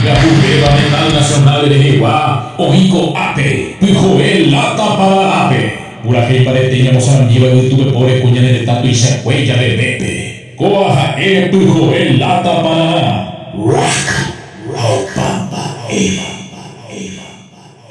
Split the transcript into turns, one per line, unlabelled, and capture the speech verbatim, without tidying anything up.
Gabugeba Metal Nacional de Jehová, Oiko Ape, Pujoel Lata para Ape. Uraje para teña Mozambique, YouTube por Cuñane de Tato y Secuella de Pepe. Coaja E Pujoel Lata para